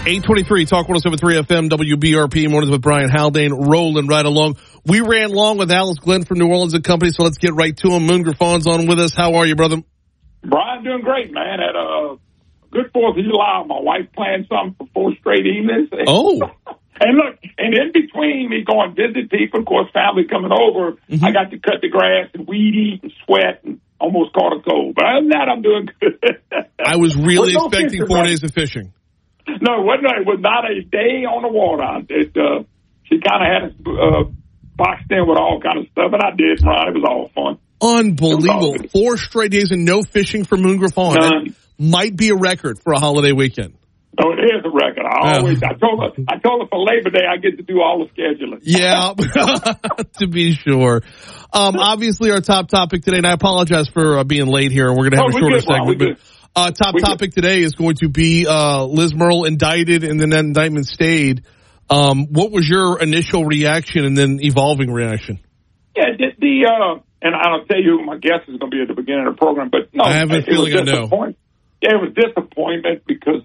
823 Talk 107.3 FM WBRP mornings with Brian Haldane rolling right along. We ran long with Alice Glenn from New Orleans and Company, so let's get right to him. Moon Griffon's on with us. How are you, brother? Brian, doing great, man. Had a good 4th of July. My wife planned something for 4 straight evenings. Oh. And look, and in between me going visit people, of course, family coming over, I got to cut the grass and weed eat and sweat and almost caught a cold. But other than that, I'm doing good. I was really expecting 4 days of fishing. No, it was not a day on the water. She kind of had us boxed in with all kind of stuff, and I did, Ron. It was all fun. Unbelievable. 4 straight days and no fishing for Moon Griffon. That might be a record for a holiday weekend. Oh, it is a record. I told her for Labor Day I get to do all the scheduling. Yeah, to be sure. Obviously, our top topic today, and I apologize for being late here. We're going to have a shorter segment. Top topic today is going to be Liz Murrill indicted and then that indictment stayed. What was your initial reaction and then evolving reaction? Yeah, and I'll tell you who my guest is going to be at the beginning of the program, but no, I have a feeling I know. Yeah, it was disappointment because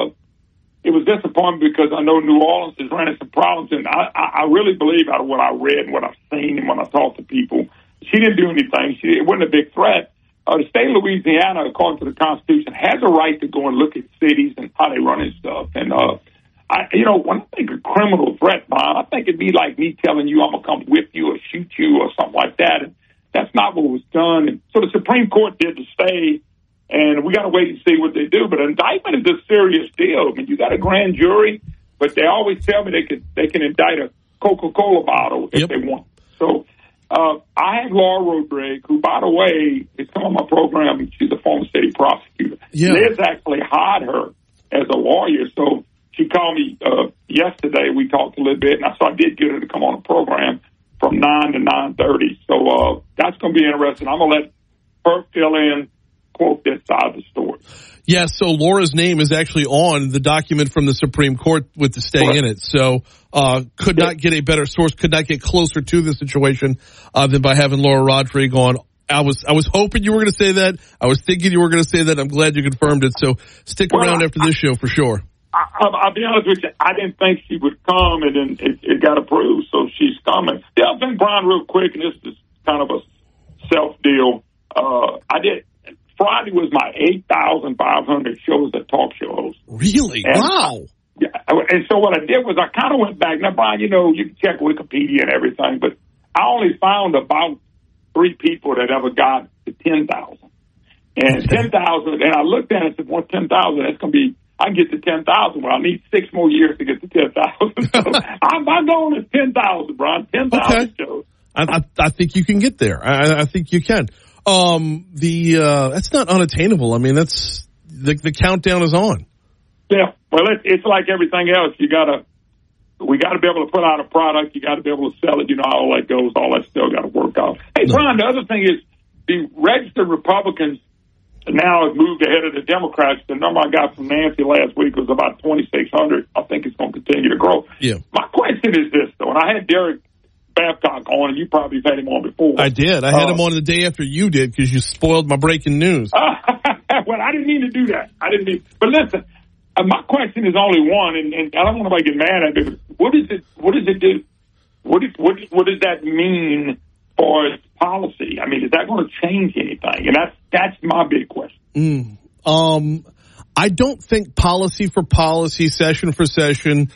I know New Orleans is running some problems, and I really believe out of what I read and what I've seen and when I talked to people, she didn't do anything. It wasn't a big threat. The state of Louisiana, according to the Constitution, has a right to go and look at cities and how they run and stuff. And, when I think of criminal threat, Bob, I think it'd be like me telling you I'm going to come whip you or shoot you or something like that. And that's not what was done. And so the Supreme Court did the stay, and we got to wait and see what they do. But an indictment is a serious deal. I mean, you got a grand jury, but they always tell me they can indict a Coca-Cola bottle if they want. So, I have Laura Rodriguez, who, by the way, is come on my program. She's a former city prosecutor. Yeah. Liz actually hired her as a lawyer. So she called me yesterday. We talked a little bit, and I did get her to come on the program from 9 to 9:30. So that's going to be interesting. I'm going to let her fill in, quote, this side of the story. Yeah, so Laura's name is actually on the document from the Supreme Court with the stay in it. So could not get a better source, could not get closer to the situation than by having Laura Rodriguez on. I was hoping you were going to say that. I was thinking you were going to say that. I'm glad you confirmed it. So stick around after this show for sure. I'll be honest with you. I didn't think she would come, and then it got approved, so she's coming. The other thing, Brian, real quick, and this is kind of a self-deal. Friday was my 8,500 shows at talk show host. Really? And, wow. Yeah, and so what I did was I kind of went back. Now, Brian, you can check Wikipedia and everything, but I only found about 3 people that ever got to 10,000. And 10,000, and I looked at it and said, well, 10,000, that's going to be, I can get to 10,000. Well, I need 6 more years to get to 10,000. So my goal is 10,000, Brian, 10,000 shows. I think you can get there. I think you can. That's not unattainable. I mean, that's the countdown is on. Yeah. Well, it's like everything else. We got to be able to put out a product. You got to be able to sell it. You know how all that goes. All that still got to work out. Hey, Brian, the other thing is the registered Republicans now have moved ahead of the Democrats. The number I got from Nancy last week was about 2,600. I think it's going to continue to grow. Yeah. My question is this, though, and I had Derek Babcock on, and you probably had him on before. I did. I had him on the day after you did because you spoiled my breaking news. Well, I didn't mean to do that. But listen, my question is only one, and I don't want anybody to get mad at me, but what does it do? What does that mean for its policy? I mean, is that going to change anything? And that's my big question. I don't think policy for policy, session for session,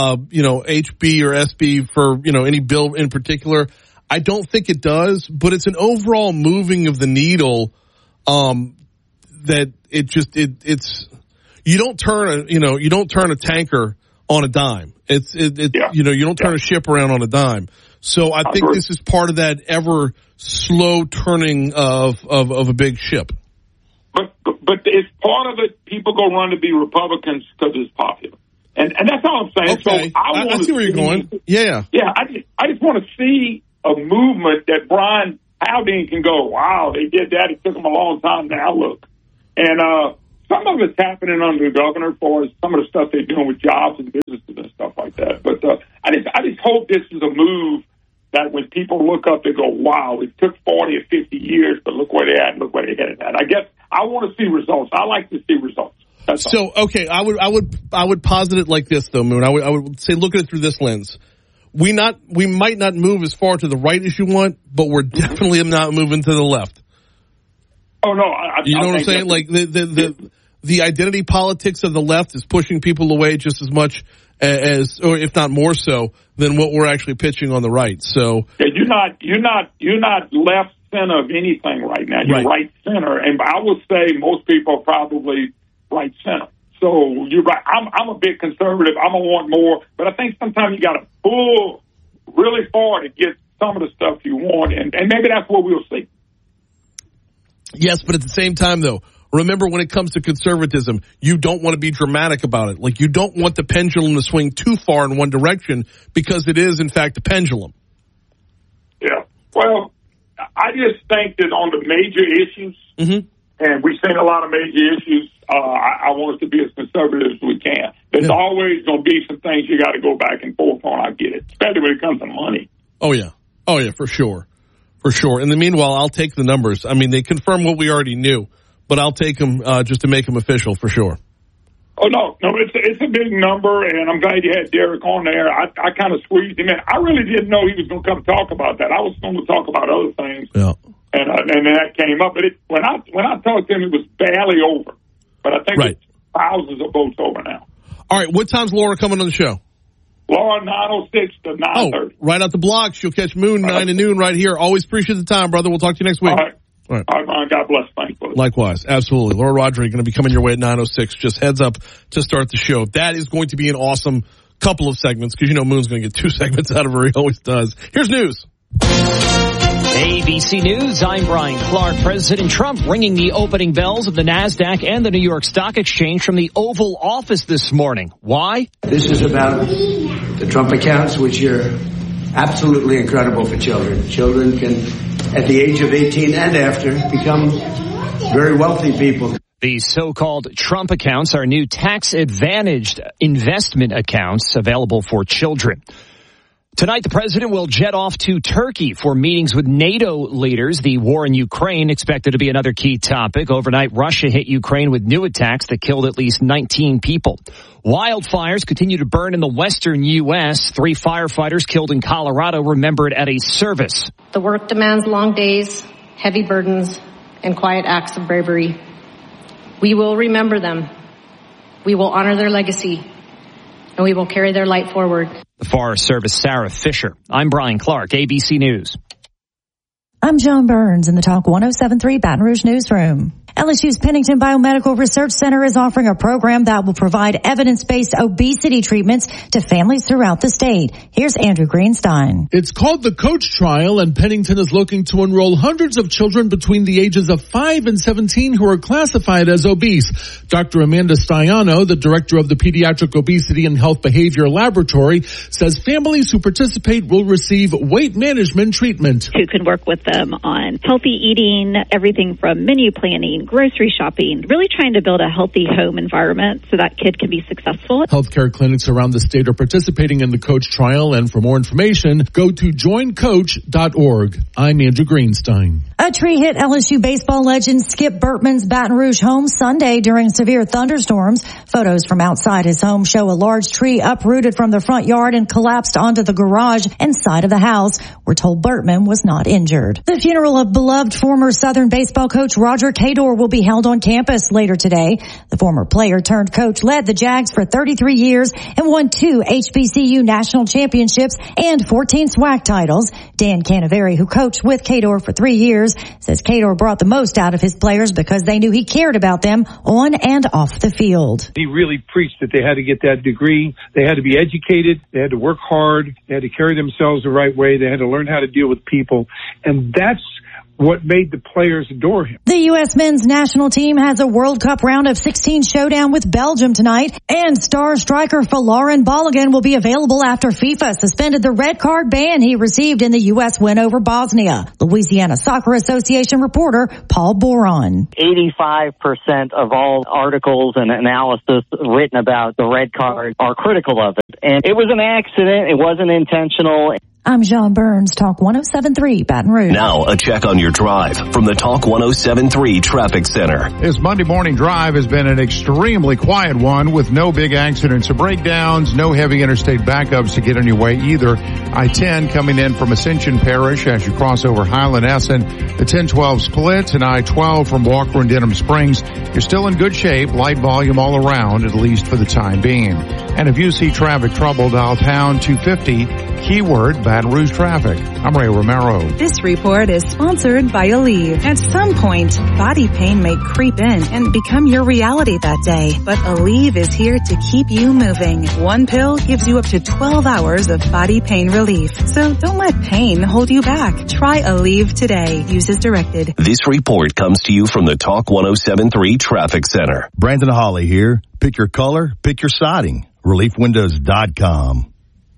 HB or SB for, any bill in particular, I don't think it does, but it's an overall moving of the needle, that it's, you don't turn a tanker on a dime. You don't turn a ship around on a dime. So I think this is part of that ever slow turning of a big ship. But it's part of it. People go run to be Republicans because it's popular, and that's all I'm saying. Okay. So I see where you're going. Yeah. I just want to see a movement that Brian Haldane can go, wow, they did that. It took them a long time. Now look, and some of it's happening under the governor for some of the stuff they're doing with jobs and businesses and stuff like that. But I just hope this is a move that when people look up, they go, wow, it took 40 or 50 years, but look where they're at and look where they're headed at. I guess I want to see results. I like to see results. So, okay, I would posit it like this, though, Moon. I would say look at it through this lens. We might not move as far to the right as you want, but we're definitely not moving to the left. Oh, no. You know what I'm saying? Like, the identity politics of the left is pushing people away just as much as, or if not more so, than what we're actually pitching on the right. So you're not left center of anything right now. You're right center, and I would say most people are probably right center. So you're right. I'm a bit conservative. I'm gonna want more, but I think sometimes you got to pull really far to get some of the stuff you want, and maybe that's what we'll see. Yes, but at the same time, though, remember when it comes to conservatism, you don't want to be dramatic about it. Like, you don't want the pendulum to swing too far in one direction because it is, in fact, a pendulum. Yeah. Well, I just think that on the major issues, and we've seen a lot of major issues, I want us to be as conservative as we can. There's always going to be some things you got to go back and forth on. I get it, especially when it comes to money. Oh, yeah, for sure. For sure. In the meanwhile, I'll take the numbers. I mean, they confirm what we already knew, but I'll take them just to make them official for sure. Oh, no, it's a big number, and I'm glad you had Derek on there. I kind of squeezed him in. I really didn't know he was going to come talk about that. I was going to talk about other things, and that came up. But when I talked to him, it was barely over. But I think it's thousands of votes over now. All right, what time's Laura coming on the show? Laura, 9:06 to 9:30. Oh, right out the blocks. You'll catch Moon 9 to noon right here. Always appreciate the time, brother. We'll talk to you next week. All right, Ron. God bless. Thanks, brother. Likewise. Absolutely. Laura Rodri going to be coming your way at 9:06. Just heads up to start the show. That is going to be an awesome couple of segments because, Moon's going to get 2 segments out of her. He always does. Here's news. ABC News, I'm Brian Clark. President Trump ringing the opening bells of the NASDAQ and the New York Stock Exchange from the Oval Office this morning. Why? This is about the Trump accounts, which are absolutely incredible for children. Children can, at the age of 18 and after, become very wealthy people. These so-called Trump accounts are new tax-advantaged investment accounts available for children. Tonight, the president will jet off to Turkey for meetings with NATO leaders. The war in Ukraine expected to be another key topic. Overnight, Russia hit Ukraine with new attacks that killed at least 19 people. Wildfires continue to burn in the western U.S. 3 firefighters killed in Colorado remembered at a service. The work demands long days, heavy burdens, and quiet acts of bravery. We will remember them. We will honor their legacy, and we will carry their light forward. The Forest Service, Sarah Fisher. I'm Brian Clark, ABC News. I'm Joan Burns in the Talk 107.3 Baton Rouge Newsroom. LSU's Pennington Biomedical Research Center is offering a program that will provide evidence-based obesity treatments to families throughout the state. Here's Andrew Greenstein. It's called the Coach Trial, and Pennington is looking to enroll hundreds of children between the ages of 5 and 17 who are classified as obese. Dr. Amanda Staiano, the director of the Pediatric Obesity and Health Behavior Laboratory, says families who participate will receive weight management treatment. Who can work with them on healthy eating, everything from menu planning, grocery shopping, really trying to build a healthy home environment so that kid can be successful. Healthcare clinics around the state are participating in the Coach Trial, and for more information, go to joincoach.org. I'm Andrew Greenstein. A tree hit LSU baseball legend Skip Bertman's Baton Rouge home Sunday during severe thunderstorms. Photos from outside his home show a large tree uprooted from the front yard and collapsed onto the garage and side of the house. We're told Bertman was not injured. The funeral of beloved former Southern baseball coach Roger Cador will be held on campus later today. The former player turned coach led the Jags for 33 years and won 2 HBCU national championships and 14 SWAC titles. Dan Canaveri, who coached with Cador for 3 years, says Cador brought the most out of his players because they knew he cared about them on and off the field. He really preached that they had to get that degree. They had to be educated. They had to work hard. They had to carry themselves the right way. They had to learn how to deal with people. And that's what made the players adore him. The U.S. men's national team has a World Cup round of 16 showdown with Belgium tonight, and star striker Folarin Balogun will be available after FIFA suspended the red card ban he received in the U.S. win over Bosnia. Louisiana Soccer Association reporter Paul Boron. 85% of all articles and analysis written about the red card are critical of it. And it was an accident. It wasn't intentional. I'm John Burns, Talk 107.3 Baton Rouge. Now a check on your drive from the Talk 107.3 Traffic Center. This Monday morning drive has been an extremely quiet one with no big accidents or breakdowns, no heavy interstate backups to get on your way either. I-10 coming in from Ascension Parish as you cross over Highland Essen. The 1012 splits and I-12 from Walker and Denham Springs. You're still in good shape, light volume all around, at least for the time being. And if you see traffic trouble, dial pound 250, keyword Baton Rouge traffic. I'm Ray Romero. This report is sponsored by Aleve. At some point, body pain may creep in and become your reality that day. But Aleve is here to keep you moving. One pill gives you up to 12 hours of body pain relief. So don't let pain hold you back. Try Aleve today. Use as directed. This report comes to you from the Talk 107.3 Traffic Center. Brandon Hawley here. Pick your color, pick your siding. ReliefWindows.com.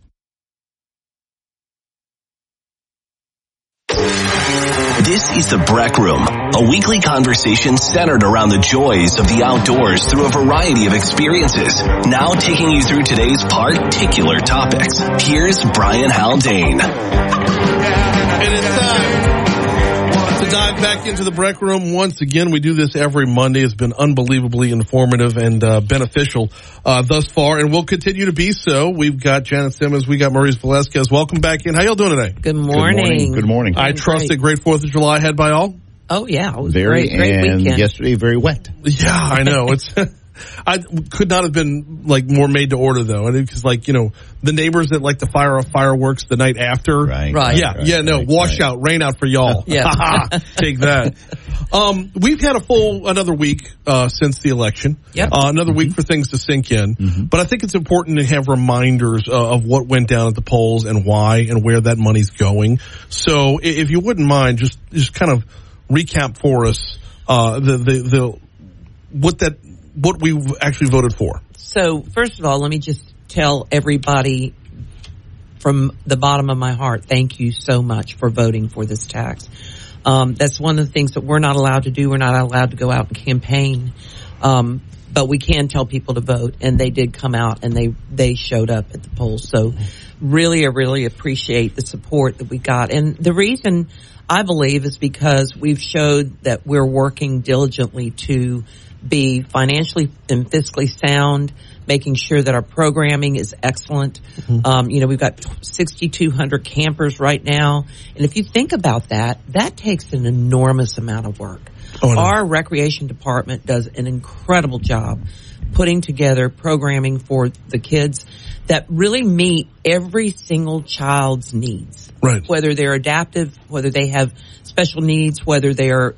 This is the Breck Room, a weekly conversation centered around the joys of the outdoors through a variety of experiences. Now taking you through today's particular topics. Here's Brian Haldane. It is time to dive back into the Breck Room once again. We do this every Monday. It's been unbelievably informative and beneficial thus far, and will continue to be so. We've got Janet Simmons. We got Maurice Velasquez. Welcome back in. How y'all doing today? Good morning. Good morning. I trust a great 4th of July had by all? Oh, yeah. It was Very, great weekend. Yesterday, very wet. Yeah, I know. It's... I could not have been more made to order though, because the neighbors that like to fire off fireworks the night after, Right. Washout, rain out for y'all. Yeah, take that. We've had another week since the election. Yep. Another week for things to sink in. Mm-hmm. But I think it's important to have reminders of what went down at the polls and why and where that money's going. So if you wouldn't mind, just kind of recap for us what we actually voted for. So, first of all, let me just tell everybody from the bottom of my heart, thank you so much for voting for this tax. That's one of the things that we're not allowed to do. We're not allowed to go out and campaign. But we can tell people to vote, and they did come out and they showed up at the polls. So really, I really appreciate the support that we got. And the reason I believe is because we've showed that we're working diligently to be financially and fiscally sound, making sure that our programming is excellent. Mm-hmm. We've got 6,200 campers right now. And if you think about that takes an enormous amount of work. Oh, no. Our recreation department does an incredible job putting together programming for the kids that really meet every single child's needs. Right. Whether they're adaptive, whether they have special needs, whether they are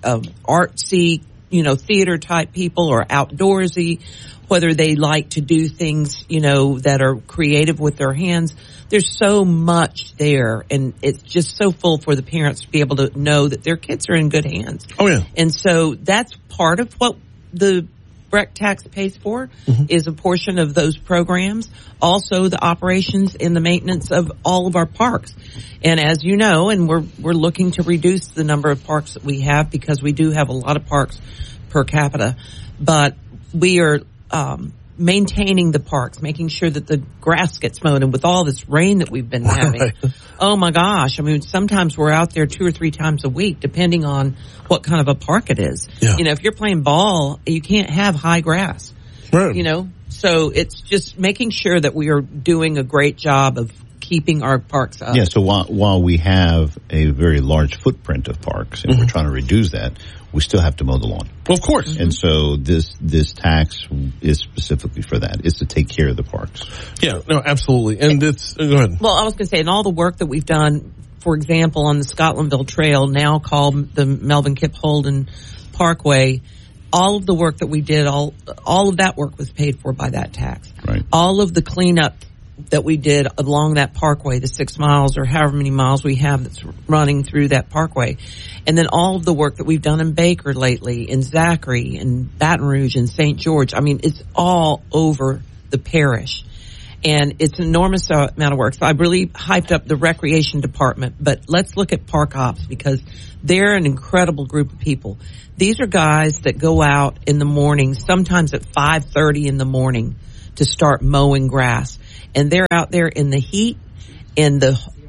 artsy, theater type people or outdoorsy, whether they like to do things, that are creative with their hands. There's so much there, and it's just so full for the parents to be able to know that their kids are in good hands. Oh, yeah. And so that's part of what the Breck tax pays for, mm-hmm. is a portion of those programs. Also, the operations and the maintenance of all of our parks. And as you know, and we're looking to reduce the number of parks that we have because we do have a lot of parks per capita. But we are maintaining the parks, making sure that the grass gets mowed. And with all this rain that we've been having, right. Oh my gosh, sometimes we're out there 2 or 3 times a week, depending on what kind of a park it is. Yeah. If you're playing ball, you can't have high grass. Right. So it's just making sure that we are doing a great job of keeping our parks up. Yeah, so while we have a very large footprint of parks and mm-hmm. we're trying to reduce that, we still have to mow the lawn. Well, of course. Mm-hmm. And so this tax is specifically for that. It's to take care of the parks. Yeah, no, absolutely. And go ahead. Well, I was going to say, and all the work that we've done, for example, on the Scotlandville Trail, now called the Melvin Kip Holden Parkway, all of the work that we did, all of that work was paid for by that tax. Right. All of the cleanup that we did along that parkway, the 6 miles or however many miles we have that's running through that parkway. And then all of the work that we've done in Baker lately, in Zachary, in Baton Rouge, and St. George. It's all over the parish. And it's an enormous amount of work. So I really hyped up the recreation department. But let's look at park ops, because they're an incredible group of people. These are guys that go out in the morning, sometimes at 5:30 in the morning, to start mowing grass. And they're out there in the heat, in the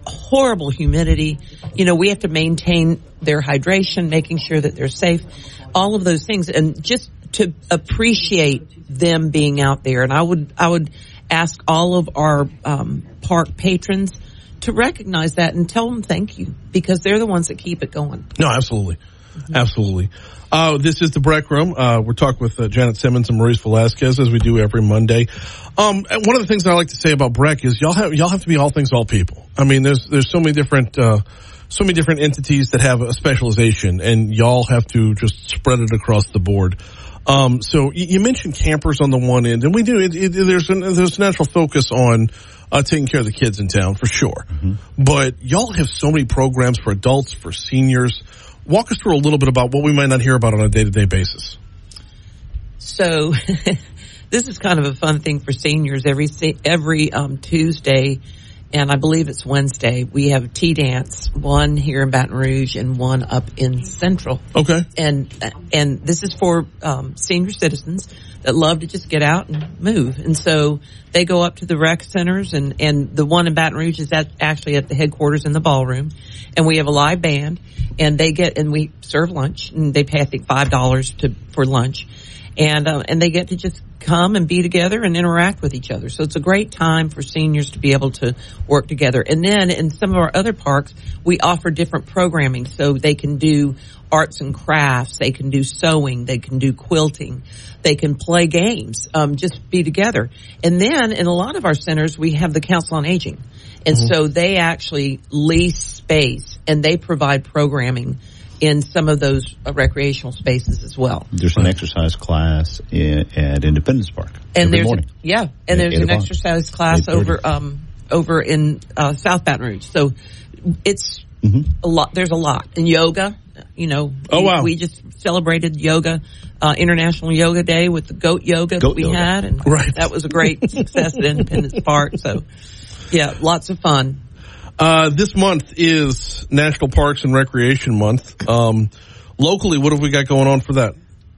horrible humidity. You know, we have to maintain their hydration, making sure that they're safe, all of those things, and just to appreciate them being out there. And I would ask all of our park patrons to recognize that and tell them thank you, because they're the ones that keep it going. No, absolutely. Mm-hmm. Absolutely. This is the Breck Room. We're talking with Janet Simmons and Maurice Velasquez, as we do every Monday. And one of the things that I like to say about Breck is y'all have to be all things, all people. I mean, there's so many different entities that have a specialization, and y'all have to just spread it across the board. So you mentioned campers on the one end, and we do. There's a natural focus on taking care of the kids in town, for sure. Mm-hmm. But y'all have so many programs for adults, for seniors. Walk us through a little bit about what we might not hear about on a day-to-day basis. So this is kind of a fun thing for seniors. Every Tuesday, and I believe it's Wednesday, we have a tea dance, one here in Baton Rouge and one up in Central. Okay. And this is for senior citizens that love to just get out and move. And so they go up to the rec centers, and the one in Baton Rouge is actually at the headquarters in the ballroom. And we have a live band, and we serve lunch, and they pay, I think, $5 for lunch. And they get to just come and be together and interact with each other. So it's a great time for seniors to be able to work together. And then in some of our other parks, we offer different programming, so they can do arts and crafts, they can do sewing, they can do quilting, they can play games, just be together. And then in a lot of our centers, we have the Council on Aging. And so they actually lease space, and they provide programming in some of those recreational spaces as well. There's an exercise class at Independence Park every morning. Yeah, and there's an exercise class over in South Baton Rouge. So it's a lot. There's a lot. And yoga, you know. Oh, wow. We just celebrated yoga, International Yoga Day with the goat yoga that we had. And that was a great success at Independence Park. So, yeah, lots of fun. This month is National Parks and Recreation Month. Locally, what have we got going on for that?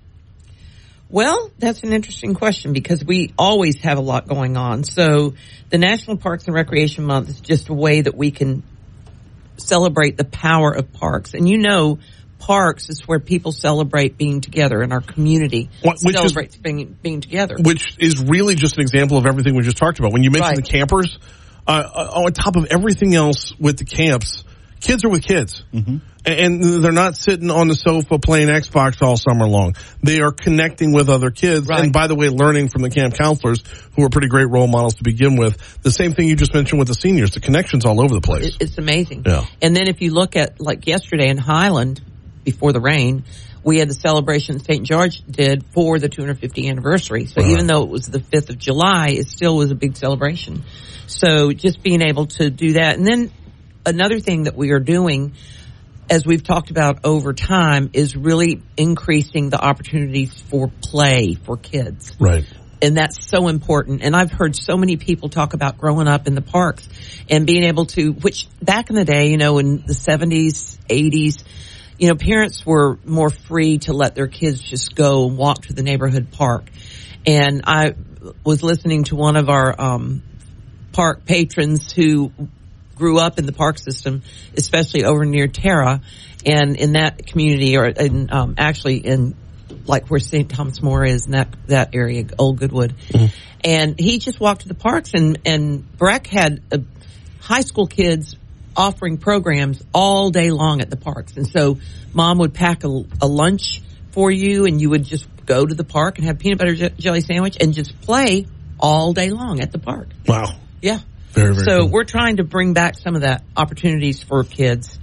Well, that's an interesting question, because we always have a lot going on. So the National Parks and Recreation Month is just a way that we can celebrate the power of parks. And you know, parks is where people celebrate being together, in our community celebrates being together. Which is really just an example of everything we just talked about. When you mentioned the campers, on top of everything else with the camps, kids are with kids. Mm-hmm. And they're not sitting on the sofa playing Xbox all summer long. They are connecting with other kids. Right. And by the way, learning from the camp counselors, who are pretty great role models to begin with. The same thing you just mentioned with the seniors. The connections all over the place. It's amazing. Yeah. And then if you look at, like yesterday in Highland, before the rain, we had the celebration St. George did for the 250th anniversary. So even though it was the 5th of July, it still was a big celebration. So just being able to do that. And then another thing that we are doing, as we've talked about over time, is really increasing the opportunities for play for kids. Right. And that's so important. And I've heard so many people talk about growing up in the parks and being able to, which back in the day, you know, in the 70s, 80s, you know, parents were more free to let their kids just go and walk to the neighborhood park. And I was listening to one of our park patrons who grew up in the park system, especially over near Terra, and in that community, or in, actually in like where St. Thomas More is, in that area, Old Goodwood. Mm-hmm. And he just walked to the parks, and Breck had high school kids offering programs all day long at the parks. And so mom would pack a lunch for you, and you would just go to the park and have peanut butter jelly sandwich and just play all day long at the park. Wow. Yeah. Very, very so cool. We're trying to bring back some of that opportunities for kids.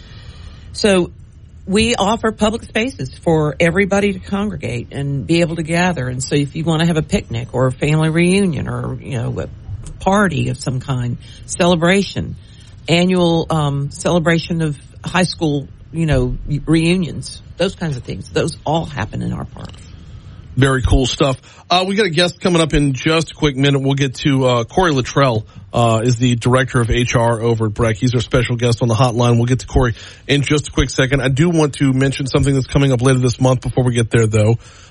So we offer public spaces for everybody to congregate and be able to gather. And so if you want to have a picnic or a family reunion or, you know, a party of some kind, celebration, annual celebration of high school, you know, reunions, those kinds of things, those all happen in our parks. Very cool stuff. We got a guest coming up in just a quick minute. We'll get to Corey Luttrell, is the director of HR over at Breck. He's our special guest on the hotline. We'll get to Corey in just a quick second. I do want to mention something that's coming up later this month before we get there, though.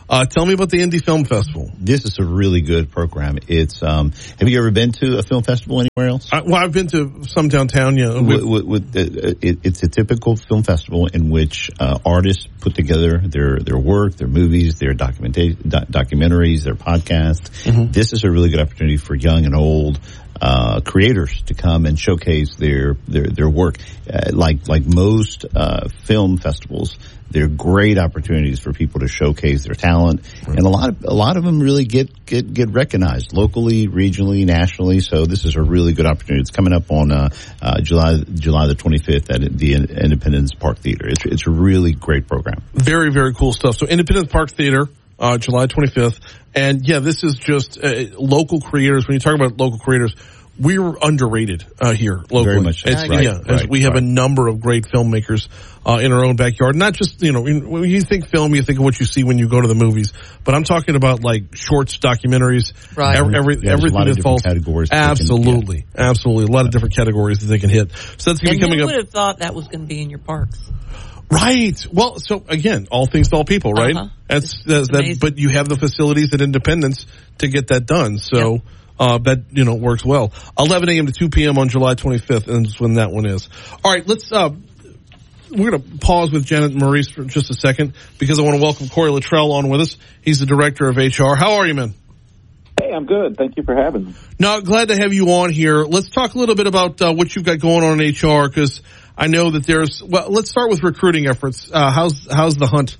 Tell me about the Indie Film Festival. This is a really good program. It's have you ever been to a film festival anywhere else? I've been to some downtown. Yeah, it's a typical film festival in which artists put together their work, their movies, their documentaries, their podcasts. Mm-hmm. This is a really good opportunity for young and old creators to come and showcase their work. Like most film festivals, they're great opportunities for people to showcase their talent, right. And a lot of them really get recognized locally, regionally, nationally. So this is a really good opportunity. It's coming up on July the 25th at the Independence Park Theater. It's a really great program. Very, very cool stuff. So Independence Park Theater, July 25th, and yeah, this is just local creators. When you talk about local creators, we're underrated here locally. Very much so. We have a number of great filmmakers in our own backyard. Not just, when you think film, you think of what you see when you go to the movies. But I'm talking about like shorts, documentaries, right? Everything that falls. Categories. Absolutely. A lot of different categories that they can hit. So that's going to be coming up. Who would have thought that was going to be in your parks? Right. Well, so again, all things to all people, right? Uh-huh. That's that. But you have the facilities at Independence to get that done. So. Yep. That, works well. 11 a.m. to 2 p.m. on July 25th, and that's when that one is. All right, we're going to pause with Janet and Maurice for just a second because I want to welcome Corey Luttrell on with us. He's the director of HR. How are you, man? Hey, I'm good. Thank you for having me. No, glad to have you on here. Let's talk a little bit about what you've got going on in HR because I know that let's start with recruiting efforts. How's the hunt?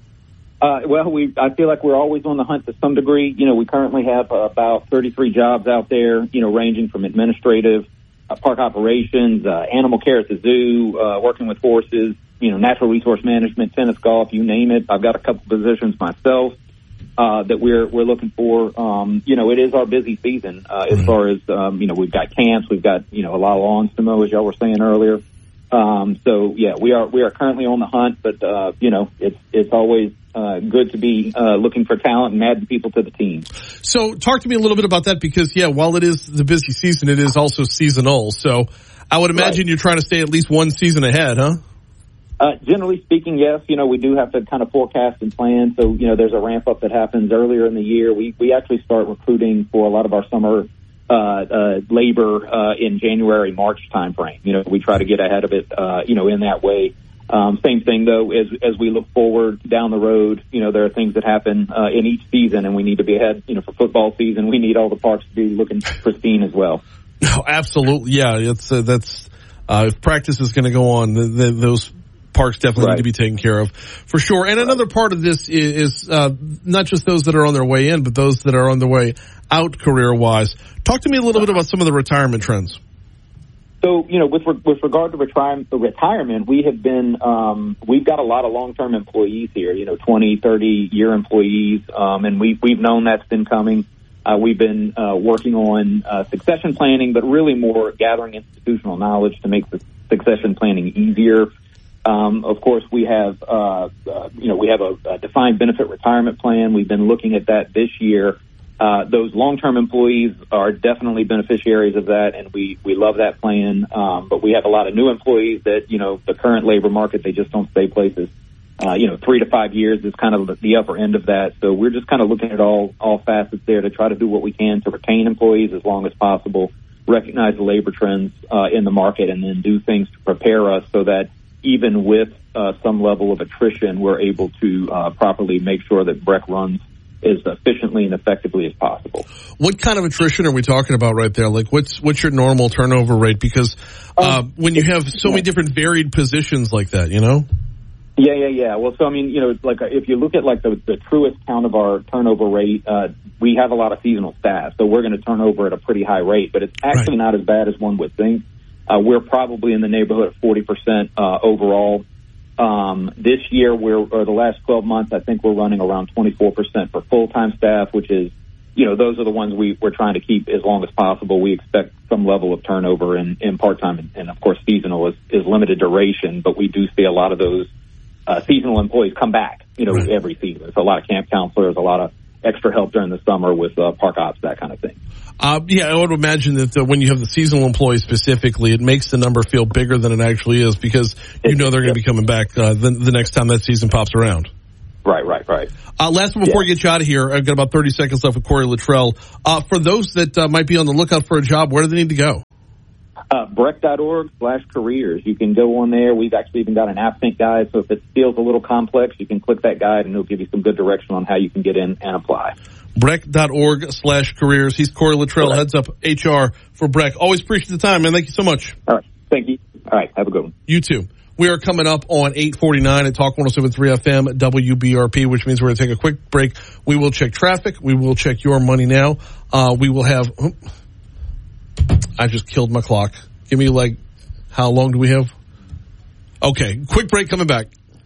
I feel like we're always on the hunt to some degree. We currently have about 33 jobs out there, ranging from administrative, park operations, animal care at the zoo, working with horses, natural resource management, tennis, golf, you name it. I've got a couple positions myself that we're looking for. It is our busy season as far as, we've got camps, we've got, a lot of lawns to mow, as y'all were saying earlier. We are currently on the hunt, but, it's always good to be looking for talent and adding people to the team. So talk to me a little bit about that because, while it is the busy season, it is also seasonal. So I would imagine you're trying to stay at least one season ahead, huh? Generally speaking, yes. We do have to kind of forecast and plan. So, there's a ramp up that happens earlier in the year. We actually start recruiting for a lot of our summer labor in January, March timeframe. We try to get ahead of it, in that way. Same thing, though, as we look forward down the road, there are things that happen in each season, and we need to be ahead. For football season, we need all the parks to be looking pristine as well. No, absolutely. Yeah, it's if practice is going to go on, those parks definitely need to be taken care of, for sure. And another part of this is not just those that are on their way in, but those that are on their way out career-wise. Talk to me a little bit about some of the retirement trends. So, with regard to retirement, we have been, we've got a lot of long-term employees here, 20, 30-year employees, and we've known that's been coming. We've been working on succession planning, but really more gathering institutional knowledge to make the succession planning easier. Of course, we have a defined benefit retirement plan. We've been looking at that this year. Those long-term employees are definitely beneficiaries of that, and we love that plan. But we have a lot of new employees that, the current labor market, they just don't stay places. 3 to 5 years is kind of the upper end of that. So we're just kind of looking at all facets there to try to do what we can to retain employees as long as possible, recognize the labor trends in the market, and then do things to prepare us so that even with some level of attrition, we're able to properly make sure that BREC runs as efficiently and effectively as possible. What kind of attrition are we talking about right there? Like, what's your normal turnover rate? Because when you have so many different varied positions like that, Yeah. Well, so, if you look at, the truest count of our turnover rate, we have a lot of seasonal staff, so we're going to turn over at a pretty high rate, but it's actually not as bad as one would think. We're probably in the neighborhood of 40% overall. This year, or the last 12 months, I think we're running around 24% for full-time staff, which is, those are the ones we're trying to keep as long as possible. We expect some level of turnover in part-time, and of course, seasonal is limited duration, but we do see a lot of those seasonal employees come back, every season. It's a lot of camp counselors, a lot of extra help during the summer with park ops, that kind of thing. I would imagine that when you have the seasonal employees specifically, it makes the number feel bigger than it actually is because they're going to be coming back the next time that season pops around. Right. Last one before we get you out of here, I've got about 30 seconds left with Corey Luttrell. For those that might be on the lookout for a job, where do they need to go? Breck.org/careers. You can go on there. We've actually even got an applicant guide, so if it feels a little complex, you can click that guide and it'll give you some good direction on how you can get in and apply. Breck.org/careers. He's Corey Luttrell, heads up HR for Breck. Always appreciate the time, man. Thank you so much. All right. Thank you. All right. Have a good one. You too. We are coming up on 8:49 at Talk 107.3 FM WBRP, which means we're going to take a quick break. We will check traffic. We will check your money now. We will have... I just killed my clock. Give me how long do we have? Okay, quick break, coming back.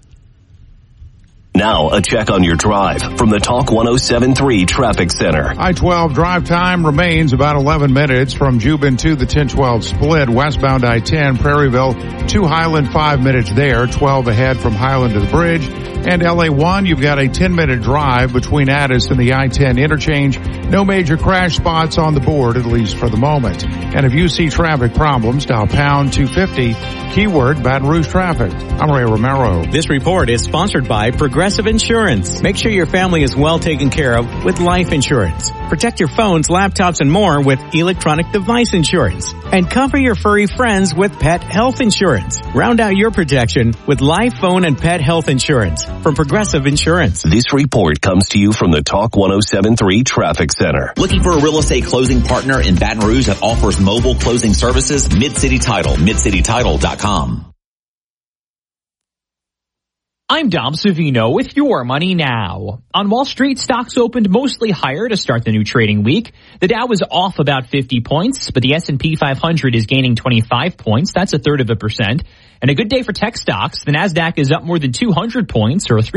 Now, a check on your drive from the Talk 107.3 Traffic Center. I-12 drive time remains about 11 minutes from Jubin to the 1012 split. Westbound I-10, Prairieville to Highland, 5 minutes there. 12 ahead from Highland to the bridge. And LA1, you've got a 10-minute drive between Addis and the I-10 interchange. No major crash spots on the board, at least for the moment. And if you see traffic problems, dial pound 250, keyword Baton Rouge traffic. I'm Ray Romero. This report is sponsored by Progressive Insurance. Make sure your family is well taken care of with life insurance. Protect your phones, laptops, and more with electronic device insurance. And cover your furry friends with pet health insurance. Round out your protection with life, phone, and pet health insurance from Progressive Insurance. This report comes to you from the Talk 107.3 Traffic Center. Looking for a real estate closing partner in Baton Rouge that offers mobile closing services? Mid-City Title, midcitytitle.com. I'm Dom Savino with Your Money Now. On Wall Street, stocks opened mostly higher to start the new trading week. The Dow was off about 50 points, but the S&P 500 is gaining 25 points. That's 1/3%. And a good day for tech stocks. The Nasdaq is up more than 200 points, or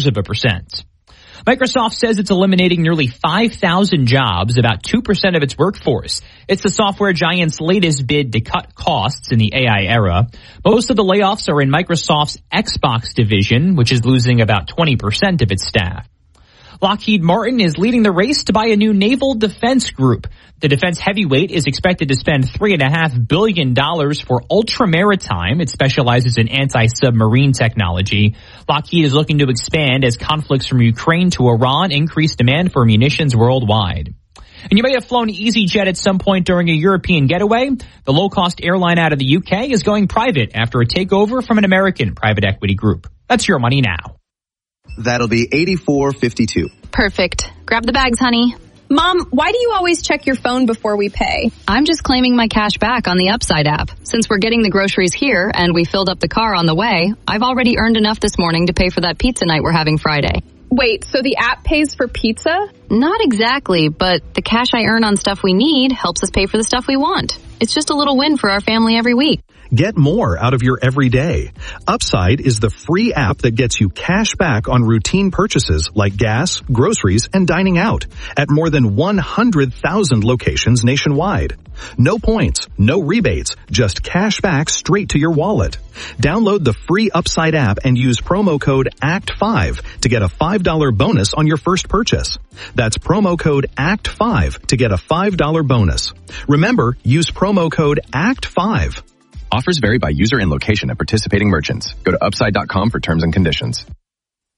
0.75%. Microsoft says it's eliminating nearly 5,000 jobs, about 2% of its workforce. It's the software giant's latest bid to cut costs in the AI era. Most of the layoffs are in Microsoft's Xbox division, which is losing about 20% of its staff. Lockheed Martin is leading the race to buy a new naval defense group. The defense heavyweight is expected to spend $3.5 billion for Ultramaritime. It specializes in anti-submarine technology. Lockheed is looking to expand as conflicts from Ukraine to Iran increase demand for munitions worldwide. And you may have flown EasyJet at some point during a European getaway. The low-cost airline out of the UK is going private after a takeover from an American private equity group. That's Your Money Now. That'll be $84.52. Perfect. Grab the bags, honey. Mom, why do you always check your phone before we pay? I'm just claiming my cash back on the Upside app. Since we're getting the groceries here and we filled up the car on the way, I've already earned enough this morning to pay for that pizza night we're having Friday. Wait, so the app pays for pizza? Not exactly, but the cash I earn on stuff we need helps us pay for the stuff we want. It's just a little win for our family every week. Get more out of your everyday. Upside is the free app that gets you cash back on routine purchases like gas, groceries, and dining out at more than 100,000 locations nationwide. No points, no rebates, just cash back straight to your wallet. Download the free Upside app and use promo code ACT5 to get a $5 bonus on your first purchase. That's promo code ACT5 to get a $5 bonus. Remember, use promo code ACT5. Offers vary by user and location at participating merchants. Go to upside.com for terms and conditions.